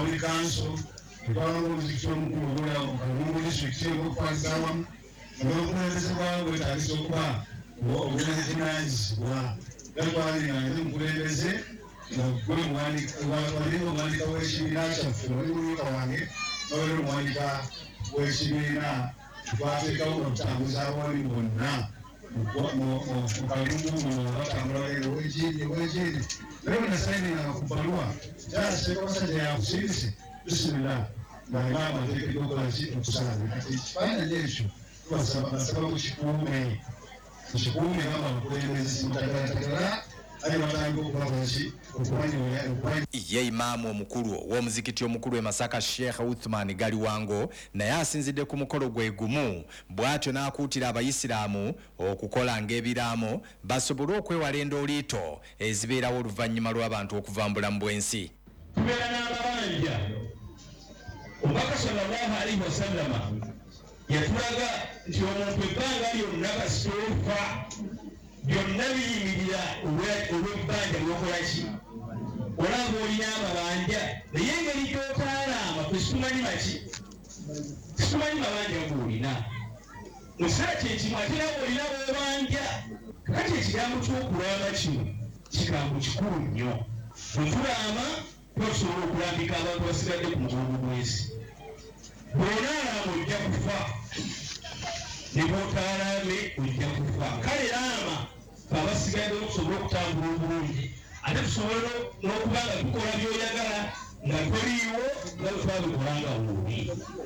Kalumuli Council, Kalumuli District, Kalumuli Okulembeze kwawe wetagisa okuba obuvunaanyizibwa gatwalira omukulembeze gwe omuwandika w'ekibiina kyaffe oli mumyuka wange n'oli omuwandika w'ekibiina twateekawo okutambuza abaami bonna mu kalungu muno batambula weekindi naye bwenasayininganga ku bbaluwa kyaseeka basajja yakusirise bisimira ng'alina amateekeddwa okukolaki okusalabe kati ekifaananyi ekyo basaba mukikuume gamba bakulembeze simutagalatagala aye batandika okubakoki okumanyoya. Ye imaamu omukulu w'omuzikiti omukulu e Masaka Sheikh Uthman Galiwango naye asinzidde ku mukolo gwe gumu bw'atyo n'akuutira abayisiraamu okukola ng'ebiraamo basobole okwewala endooliito ezibeerawo oluvannyuma lw'abantu okuva mu bulamu bw'ensi. Tubeera n'amabanja omubaka sallallahu alaihi wasallama yatulaga nti omuntu ebbanga lyonna kasitoofa byonna biyimirira olw'ebbanja lyokolaki olaba olina amabanja naye engeri gy'otaalaama kwe situmanyi maki situmanyi mabanja ng'olina mu kiseera kyekimu ate nawe olina bwobanja kati ekigambo ky'okulaama kino kigambo kikulu nnyo bwe tulaama tuba tusobola okulambika abantu basigadde ku mugongo gw'ensi bw'onaalaama ojja kufa ne bw'otaalaame ojja kufa kale laama abasigadde okusobola okutambula obulungi ate tusobole n'okuba nga tukola by'oyagala nga toliiwo nga bwe twabikola nga wuuli.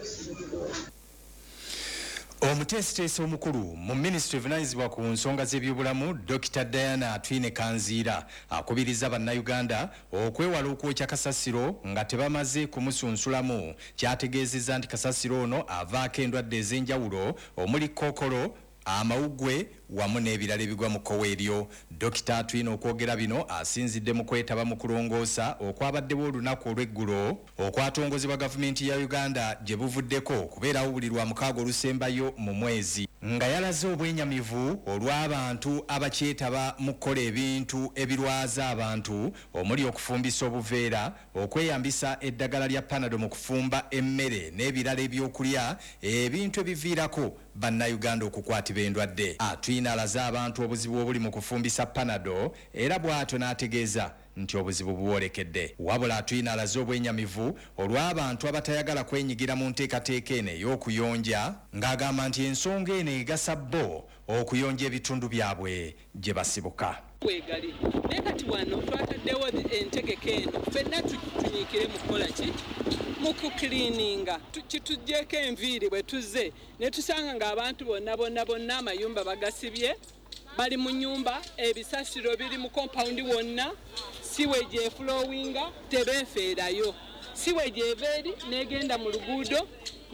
Omuteesiteesi omukulu mu minisitule evunaanyizibwa ku nsonga z'ebyobulamu Dr. Diana Twine Kanziira akubiriza bannayuganda okwewala okwokya kasasiro nga tebamaze kumusunsulamu. Kyategeezezza nti kasasiro ono avaako endwadde ez'enjawulo omuli kookolo, amawugwe wamu n'ebirala ebigwa mu kkowe eryo. Dr. Twine okwogera bino asinzidde mu kwetaba mu kulongoosa okwabaddewo olunaku olw'eggulo okwatongozebwa gavumenti ya Uganda gye buvuddeko kubeerawo buli lwa mukaaga olusembayo mu mwezi, nga yalaze obwenyamivu olw'abantu abakyetaba mu kukola ebintu ebirwaza abantu omuli okufumbisa obuveera, okweyambisa eddagala lya Panado mu kufumba emmere n'ebirala ebyokulya, ebintu ebiviirako bannayuganda okukwatibwa endwadde. Twine alaze abantu obuzibu obuli mu kufumbisa Panado era bw'atyo n'ategeeza nti obuzibu buwolekedde. Wabula Twine alaze obwenyamivu olw'abantu abatayagala kwenyigira mu nteekateeka eno ey'okuyonja, ng'agamba nti ensonga eno egasa bo okuyonja ebitundu byabwe gye basibuka. Wegali naye kati wano twataddewo entegeka eno ffenna tunyiikire mu kukola ki mu kukiliininga kituggyeko enviiri bwe tuzze ne tusanga ng'abantu bonna amayumba bagasibye bali mu nyumba, ebisasiro biri mu compound wonna, siweegi eflowinga tebeefeerayo, siweegi eva eri n'egenda mu luguudo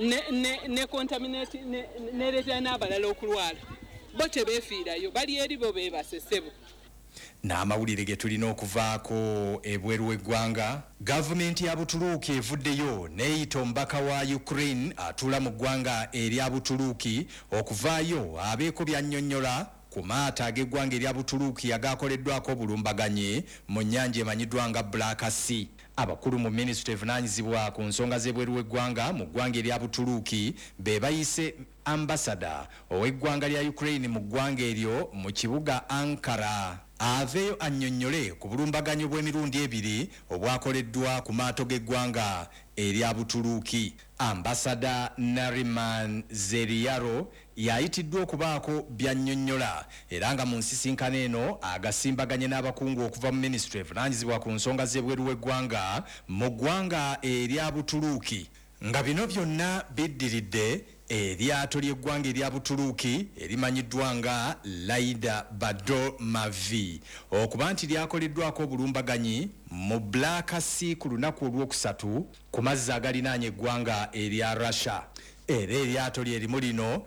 ne contaminate nereetera n'abalala okulwala, bo tebeefiirayo, bali eri bo beebasesebo. N'amawulire ge tulina okuvaako ebweru w'eggwanga, gavumenti ya Butuluuki evuddeyo n'eyita omubaka wa Ukraine atuula mu ggwanga erya Butuluuki okuvaayo abeeko byannyonnyola ku maato ag'eggwanga erya Butuluuki agaakoleddwako obulumbaganyi mu nnyanja emanyiddwa nga Black Sea. Abakulu mu minisitule evunaanyizibwa ku nsonga z'ebweru w'eggwanga mu ggwanga erya Butuluuki be bayise ambasada ow'eggwanga lya Ukraine mu ggwanga eryo mu kibuga Ankara aveeyo annyonnyole ku bulumbaganyi bw'emirundi ebiri obwakoleddwa ku maato g'eggwanga erya Butuluuki. Ambasada Nariman Zeriyaro yayitiddwa okubaako byannyonnyola era nga mu nsisinkano eno agasimbaganye n'abakungu okuva mu minisitule evunaanyizibwa ku nsonga z'ebweru w'eggwanga mu ggwanga erya Butuluuki, nga bino byonna biddiridde eryato ly'eggwanga erya Butuluuki erimanyiddwa nga Laida Bador Mavi okuba nti lyakoleddwako obulumbaganyi mu Black Sea ku lunaku olwokusatu ku mazzi agalinaanye eggwanga erya Russia. Era eryato lyerimu lino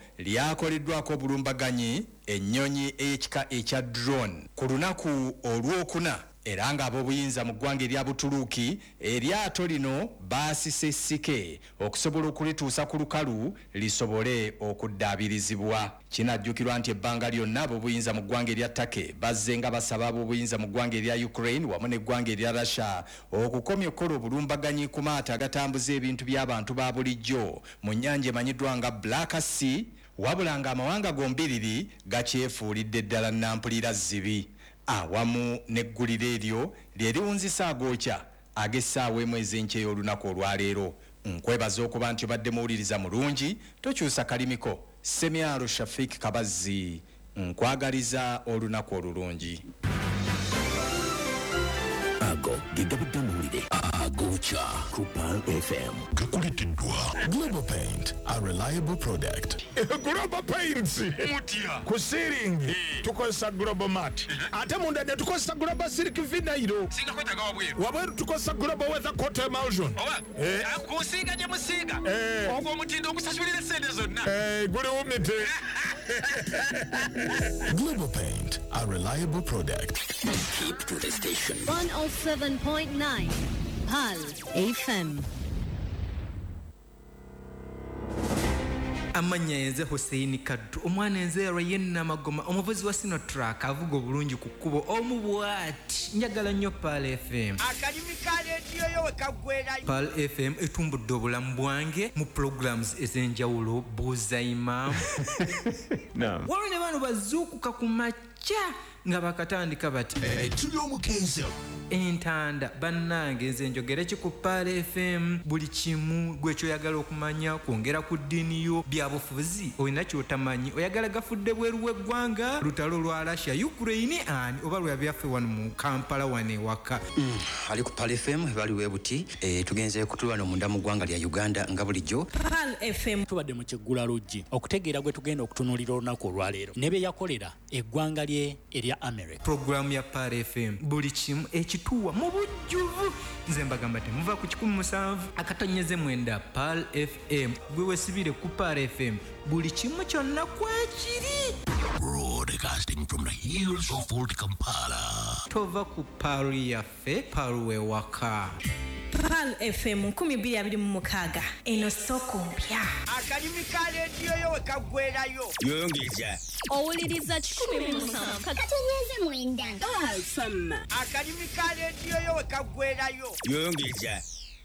lyakoleddwako obulumbaganyi ennyonyi ey'ekika ekya drone ku lunaku olwokuna era ng'ab'obuyinza mu ggwanga erya Butuluuki eryato lino baasise essike okusobola okulituusa ku lukalu lisobole okuddaabirizibwa. Kinajjukirwa nti ebbanga lyonna ab'obuyinza mu ggwanga erya Turkey bazze nga basaba ab'obuyinza mu ggwanga erya Ukraine wamu n'eggwanga erya Russia okukomya okukola obulumbaganyi ku maato agatambuza ebintu by'abantu ba bulijjo mu nnyanja emanyiddwa nga Black Sea, wabula ng'amawanga gombiriri gakyefuulidde ddala nampulira zibi. Awamu n'egguliro eryo lye liwunzisa agookya ag'essaawa emu ez'enkya y'olunaku olwaleero. Nkwebaza okuba nti obadde muwuliriza mulungi, tokyusa kalimiko. Semyaro Shafik Kabazzi nkwagaliza olunaku olulungi. Ago gigabudde muwulire agookya ku Pearl FM gakuleteddwa Global Paint, a reliable product. Global Paints mutia ku ceiling tukozesa Global Mat ate munda ne tukozesa Global Silk Vinyl singa kwetaga wabweru tukozesa Global Weather Coat Emulsion kusinga gye musiga ogwo omutindo okusasulira sente zonna guli umite. Global Paint, a reliable product. Keep to the station. 107.9 Pearl FM. Amanya yenze Hussein Kaddu omwana enzeerwa yenna magoma omuvuzi wa Sinotrack avuga obulungi ku kkubo omubwati njagala nnyo Pearl FM. Akadimi ka leediyo yo wekagwerayo. Pearl FM etumbudde obulamu bwange mu programs ez'enjawulo buuza imaamu. Waliwo ne bano bazuukuka ku makya nga bakatandika bati tuli omukenzo entanda bannange nze njogere ki ku Pearl FM buli kimu gwe kyoyagala okumanya kwongera ku ddiini yo byabufuzi olina kyotamanyi oyagala gafudde bweru w'eggwanga lutalo lwa Russia Ukraine ani oba lwa byaffe wano mu Kampala wane waka ali ku Pearl FM bali webuti tugenze kutulwana munda mu ggwanga lya Uganda nga bulijjo. Pearl FM tubadde mu Kiggula Luggi okutegeera gwe tugenda okutunuulira olunaku olwaleero ne bye yakolera eggwanga lye erya America. Program ya Pearl FM buli kimu ekituwa mu bujjuvu nze mbagamba temuva ku 17 akatonyeze mwenda Pearl FM gwe wesibire ku Pearl FM buli kimu kyonna kwakiri. Broadcasting from the hills of Fort Kampala. Tova ku Pearl yaffe Pearl we waka. Pearl FM 1226 eno soko mpya. Akadimi ka leediyo yo wekagwerayo. Yongeza Owuliriza 17 katonyeze mwenda. Pearl FM. Akadimi ka leediyo yo wekagwerayo. yongeza